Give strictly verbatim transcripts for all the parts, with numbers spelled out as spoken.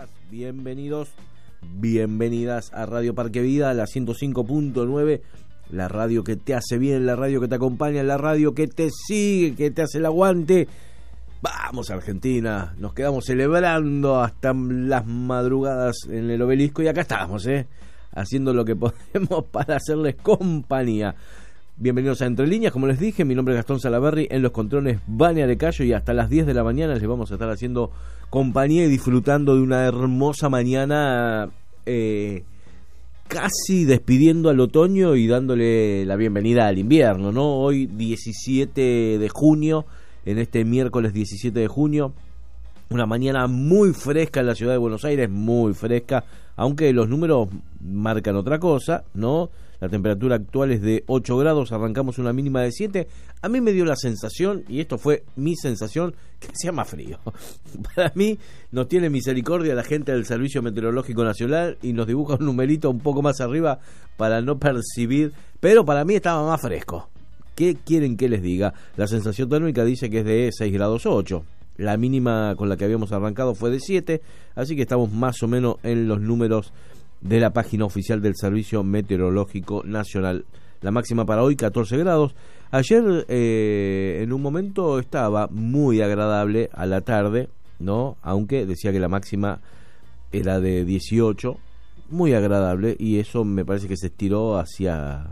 bienvenidas, bienvenidos, bienvenidas a Radio Parque Vida, la ciento cinco punto nueve, la radio que te hace bien, la radio que te acompaña, la radio que te sigue, que te hace el aguante. Vamos Argentina, nos quedamos celebrando hasta las madrugadas en el Obelisco y acá estamos, ¿eh? haciendo lo que podemos para hacerles compañía. Bienvenidos a Entre Líneas, como les dije, mi nombre es Gastón Salaberry, en los controles Vania de Cayo, y hasta las diez de la mañana les vamos a estar haciendo compañía y disfrutando de una hermosa mañana, eh, casi despidiendo al otoño y dándole la bienvenida al invierno, ¿no? Hoy diecisiete de junio, en este miércoles diecisiete de junio, una mañana muy fresca en la ciudad de Buenos Aires, muy fresca, aunque los números marcan otra cosa, ¿no? La temperatura actual es de ocho grados, arrancamos una mínima de siete. A mí me dio la sensación, y esto fue mi sensación, que hacía más frío. Para mí nos tiene misericordia la gente del Servicio Meteorológico Nacional y nos dibuja un numerito un poco más arriba para no percibir, pero para mí estaba más fresco. ¿Qué quieren que les diga? La sensación térmica dice que es de seis grados ocho. La mínima con la que habíamos arrancado fue de siete, así que estamos más o menos en los números de la página oficial del Servicio Meteorológico Nacional. La máxima para hoy, catorce grados. Ayer, eh, en un momento, estaba muy agradable a la tarde, ¿no? Aunque decía que la máxima era de dieciocho, muy agradable, y eso me parece que se estiró hacia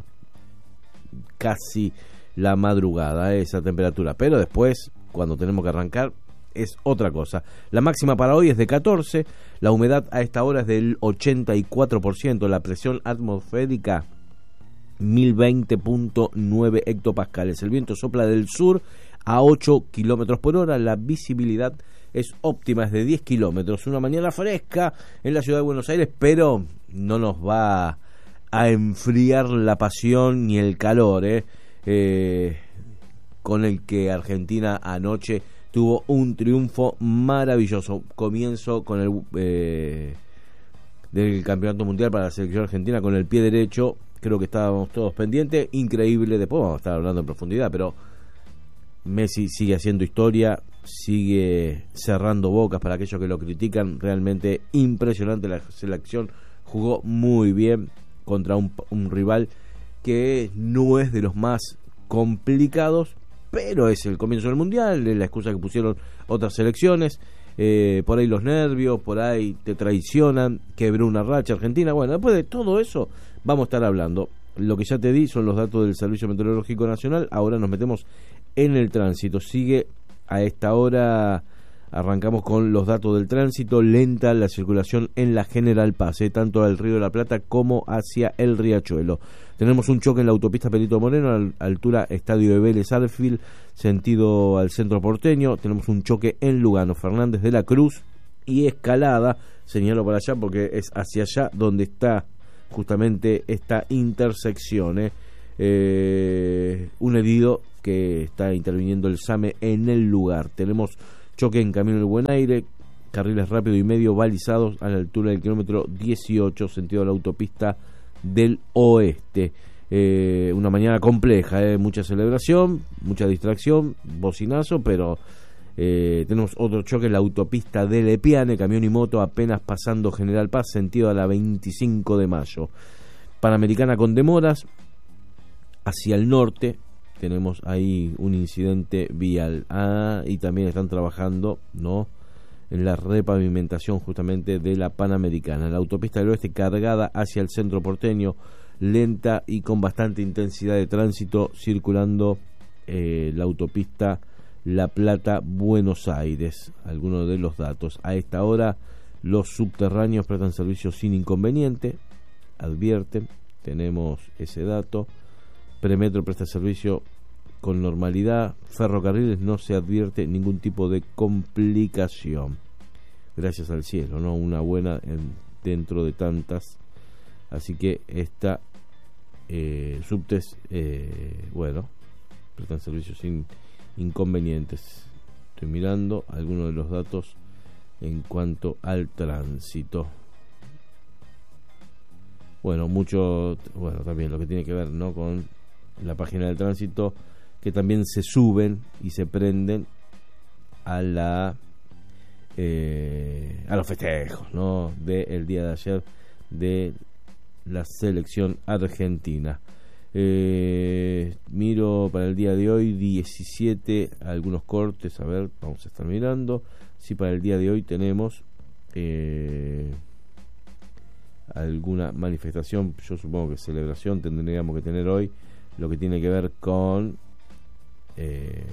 casi la madrugada, esa temperatura. Pero después, cuando tenemos que arrancar, es otra cosa. La máxima para hoy es de catorce, la humedad a esta hora es del ochenta y cuatro por ciento, la presión atmosférica mil veinte punto nueve hectopascales, el viento sopla del sur a ocho kilómetros por hora, la visibilidad es óptima, es de diez kilómetros, una mañana fresca en la ciudad de Buenos Aires, pero no nos va a enfriar la pasión ni el calor, ¿eh? Eh, con el que Argentina anoche tuvo un triunfo maravilloso. Comienzo con el eh, del campeonato mundial para la selección argentina con el pie derecho. Creo que estábamos todos pendientes. Increíble. Después vamos a estar hablando en profundidad, pero Messi sigue haciendo historia, sigue cerrando bocas para aquellos que lo critican. Realmente impresionante la selección. Jugó muy bien contra un, un rival que no es de los más complicados, pero es el comienzo del mundial, es la excusa que pusieron otras selecciones, eh, por ahí los nervios, por ahí te traicionan, quebró una racha Argentina. Bueno, después de todo eso vamos a estar hablando. Lo que ya te di son los datos del Servicio Meteorológico Nacional. Ahora nos metemos en el tránsito. Sigue a esta hora, arrancamos con los datos del tránsito. Lenta la circulación en la General Paz, eh, tanto al Río de la Plata como hacia el Riachuelo. Tenemos un choque en la autopista Perito Moreno, a la altura Estadio de Vélez Arfield, sentido al centro porteño. Tenemos un choque en Lugano, Fernández de la Cruz y Escalada. Señalo para allá porque es hacia allá donde está justamente esta intersección. Eh. Eh, un herido que está interviniendo el SAME en el lugar. Tenemos choque en Camino del Buen Aire, carriles rápido y medio balizados a la altura del kilómetro dieciocho, sentido a la autopista del oeste. Eh, una mañana compleja, eh, mucha celebración, mucha distracción, bocinazo, pero eh, tenemos otro choque en la autopista de Lepiane, camión y moto apenas pasando General Paz, sentido a la veinticinco de mayo. Panamericana con demoras hacia el norte. Tenemos ahí un incidente vial. Ah, y también están trabajando, ¿no?, en la repavimentación justamente de la Panamericana. La autopista del oeste cargada hacia el centro porteño, lenta y con bastante intensidad de tránsito, circulando eh, la autopista La Plata-Buenos Aires. Algunos de los datos. A esta hora los subterráneos prestan servicio sin inconveniente, advierten, tenemos ese dato. Premetro presta servicio con normalidad. Ferrocarriles no se advierte ningún tipo de complicación. Gracias al cielo, ¿no? Una buena en, dentro de tantas. Así que esta eh, subtes, eh, bueno, prestan servicio sin inconvenientes. Estoy mirando algunos de los datos en cuanto al tránsito. Bueno, mucho, bueno, también lo que tiene que ver, ¿no?, con la página del tránsito, que también se suben y se prenden a la eh, a los festejos, ¿no?, del día de ayer de la selección argentina. Eh, miro para el día de hoy diecisiete algunos cortes, a ver, vamos a estar mirando. Si para el día de hoy tenemos eh, alguna manifestación, yo supongo que celebración tendríamos que tener hoy, lo que tiene que ver con eh,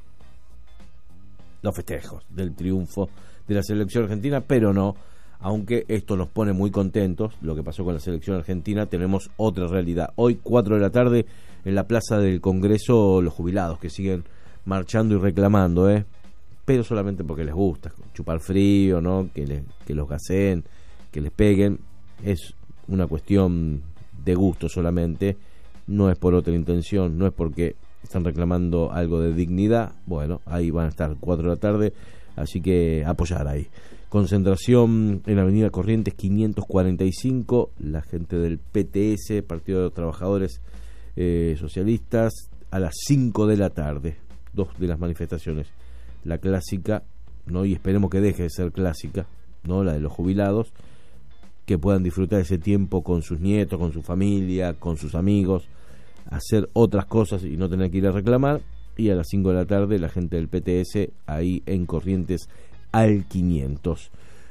los festejos del triunfo de la selección argentina, pero no, aunque esto nos pone muy contentos, lo que pasó con la selección argentina, tenemos otra realidad. Hoy, cuatro de la tarde, en la Plaza del Congreso, los jubilados que siguen marchando y reclamando, ¿eh? Pero solamente porque les gusta, chupar frío, ¿no?, que, les, que los gaseen, que les peguen, es una cuestión de gusto solamente, no es por otra intención, no es porque están reclamando algo de dignidad. Bueno, ahí van a estar cuatro de la tarde, así que apoyar ahí. Concentración en Avenida Corrientes quinientos cuarenta y cinco, la gente del P T S, Partido de los Trabajadores eh, Socialistas, a las cinco de la tarde, dos de las manifestaciones, la clásica, ¿no?, y esperemos que deje de ser clásica, ¿no?, la de los jubilados, que puedan disfrutar ese tiempo con sus nietos, con su familia, con sus amigos, hacer otras cosas y no tener que ir a reclamar. Y a las cinco de la tarde la gente del P T S ahí en Corrientes al quinientos.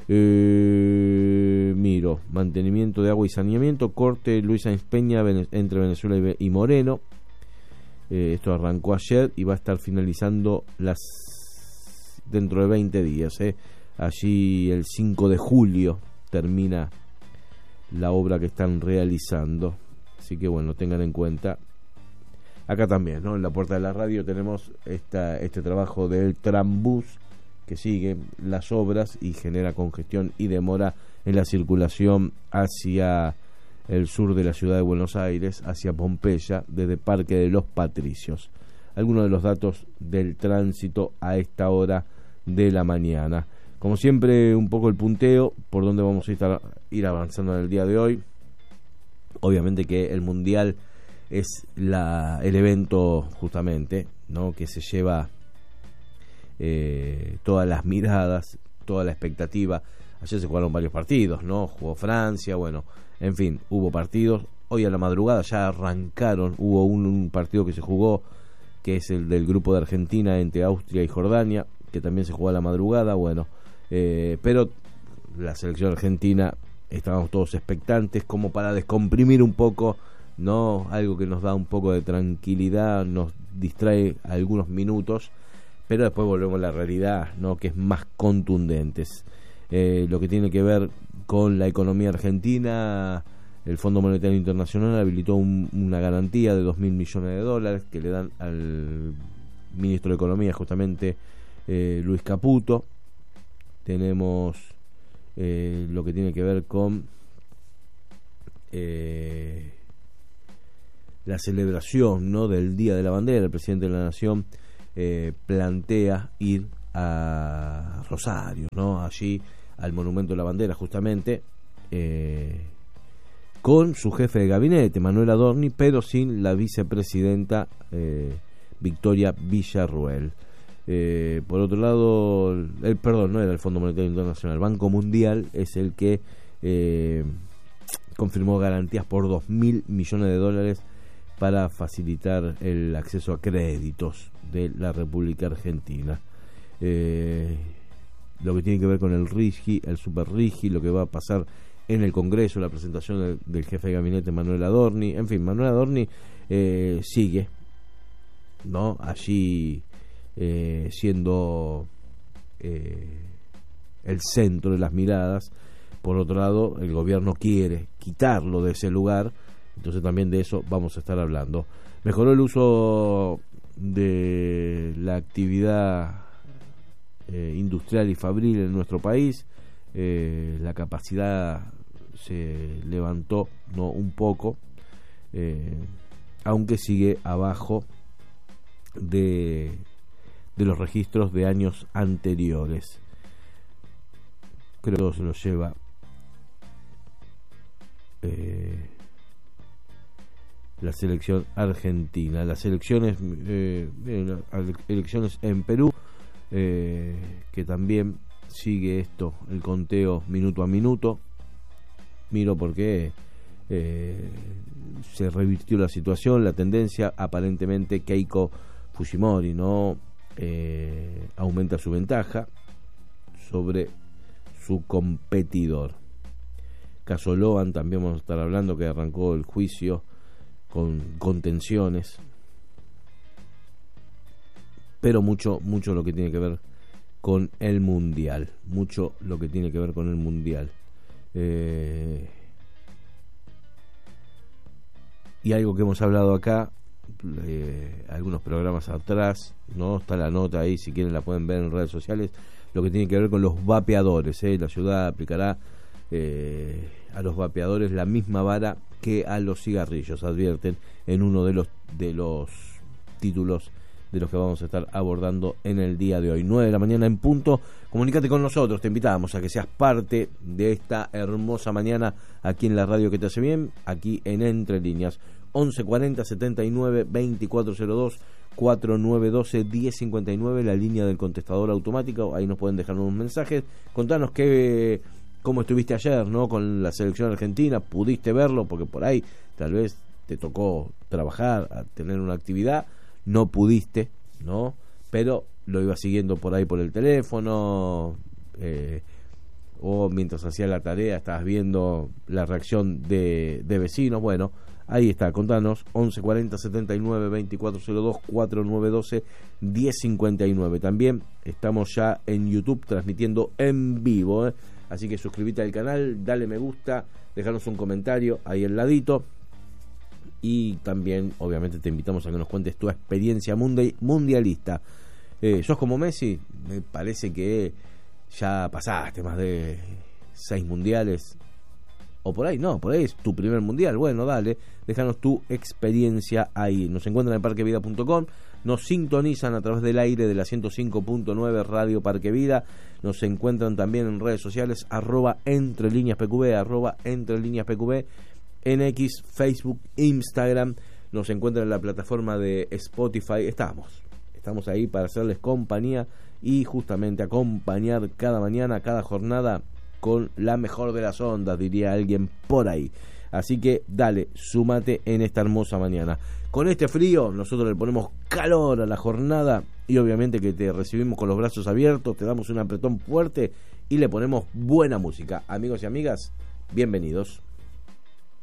Eh, miro, mantenimiento de agua y saneamiento, corte Luis Sáenz Peña Vene- entre Venezuela y, y Moreno. Eh, esto arrancó ayer y va a estar finalizando las dentro de veinte días. Eh. Allí el cinco de julio termina la obra que están realizando. Así que bueno, tengan en cuenta. Acá también, ¿no?, en la puerta de la radio tenemos esta, este trabajo del Trambús, que sigue las obras y genera congestión y demora en la circulación hacia el sur de la ciudad de Buenos Aires, hacia Pompeya, desde Parque de los Patricios. Algunos de los datos del tránsito a esta hora de la mañana. Como siempre, un poco el punteo por donde vamos a estar, ir avanzando en el día de hoy. Obviamente que el Mundial es la, el evento justamente, ¿no?, que se lleva eh, todas las miradas, toda la expectativa. Ayer se jugaron varios partidos, ¿no? Jugó Francia, bueno, en fin, hubo partidos. Hoy a la madrugada ya arrancaron, hubo un, un partido que se jugó, que es el del grupo de Argentina entre Austria y Jordania, que también se jugó a la madrugada, bueno, eh, pero la selección argentina, estábamos todos expectantes como para descomprimir un poco, ¿no?, algo que nos da un poco de tranquilidad, nos distrae algunos minutos, pero después volvemos a la realidad, ¿no?, que es más contundente. Eh, lo que tiene que ver con la economía argentina, el Fondo Monetario Internacional habilitó un, una garantía de dos mil millones de dólares que le dan al ministro de Economía, justamente eh, Luis Caputo. Tenemos eh, lo que tiene que ver con eh, la celebración, ¿no?, del Día de la Bandera. El presidente de la Nación eh, plantea ir a Rosario, ¿no?, allí al Monumento de la Bandera, justamente eh, con su jefe de gabinete, Manuel Adorni, pero sin la vicepresidenta eh, Victoria Villarruel. Eh, por otro lado, el perdón, no era el Fondo Monetario Internacional, el Banco Mundial es el que eh, confirmó garantías por dos mil millones de dólares para facilitar el acceso a créditos de la República Argentina. Eh, lo que tiene que ver con el RIGI, el Super RIGI, lo que va a pasar en el Congreso, la presentación del, del jefe de gabinete Manuel Adorni, en fin, Manuel Adorni eh, sigue, ¿no?, allí eh, siendo eh, el centro de las miradas. Por otro lado, el gobierno quiere quitarlo de ese lugar, entonces también de eso vamos a estar hablando. Mejoró el uso de la actividad eh, industrial y fabril en nuestro país. Eh, la capacidad se levantó, no un poco, eh, aunque sigue abajo de, de los registros de años anteriores. Creo que se lo lleva eh, la selección argentina. Las elecciones, eh, elecciones en Perú, eh, que también sigue esto, el conteo minuto a minuto. Miro por qué eh, se revirtió la situación, la tendencia. Aparentemente Keiko Fujimori no eh, aumenta su ventaja sobre su competidor. Caso Loan, también vamos a estar hablando, que arrancó el juicio con contenciones, pero mucho mucho lo que tiene que ver con el mundial, mucho lo que tiene que ver con el mundial. Eh, y algo que hemos hablado acá, eh, algunos programas atrás, no está la nota ahí, si quieren la pueden ver en redes sociales, lo que tiene que ver con los vapeadores. eh, la ciudad aplicará eh, a los vapeadores la misma vara que a los cigarrillos, advierten en uno de los de los títulos de los que vamos a estar abordando en el día de hoy. nueve de la mañana en punto. Comunícate con nosotros, te invitamos a que seas parte de esta hermosa mañana aquí en la radio que te hace bien, aquí en Entre Líneas. once cuarenta setenta y nueve veinticuatro cero dos, cuarenta y nueve doce diez cincuenta y nueve, la línea del contestador automático. Ahí nos pueden dejar unos mensajes. Contanos qué, cómo estuviste ayer, ¿no? Con la selección argentina, pudiste verlo, porque por ahí tal vez te tocó trabajar, a tener una actividad, no pudiste, ¿no? Pero lo ibas siguiendo por ahí por el teléfono, eh, o mientras hacías la tarea estabas viendo la reacción de, de vecinos. Bueno, ahí está, contanos, once cuarenta setenta y nueve veinticuatro cero dos, cuarenta y nueve doce diez cincuenta y nueve. También estamos ya en YouTube transmitiendo en vivo, ¿eh? Así que suscríbete al canal, dale me gusta, déjanos un comentario ahí al ladito. Y también, obviamente, te invitamos a que nos cuentes tu experiencia mundi- mundialista. Eh, ¿Sos como Messi? Me parece que ya pasaste más de seis mundiales. O por ahí, no, por ahí es tu primer mundial. Bueno, dale, déjanos tu experiencia ahí. Nos encuentran en parque vida punto com. Nos sintonizan a través del aire de la ciento cinco punto nueve Radio Parque Vida. Nos encuentran también en redes sociales, arroba entre líneas PQB, arroba entre líneas PQB. En X, Facebook, Instagram, nos encuentran en la plataforma de Spotify. Estamos, estamos ahí para hacerles compañía y justamente acompañar cada mañana, cada jornada con la mejor de las ondas, diría alguien por ahí. Así que dale, súmate en esta hermosa mañana. Con este frío nosotros le ponemos calor a la jornada y obviamente que te recibimos con los brazos abiertos, te damos un apretón fuerte y le ponemos buena música. Amigos y amigas, bienvenidos.